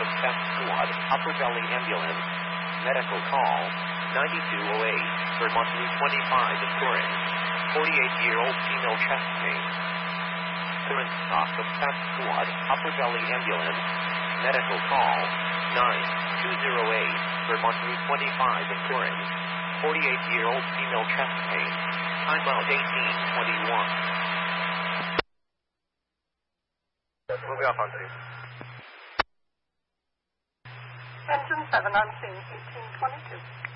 of Test Squad, Upper Valley Ambulance, medical call, 9208, Vermont Route 25 occurring, 48-year-old female chest pain. Current stock of Test Squad, Upper Valley Ambulance, medical call, 9208, Vermont Route 25 occurring, 48-year-old female chest pain. Timeout 1821. Moving off on scene. Engine 7 on scene, 1822.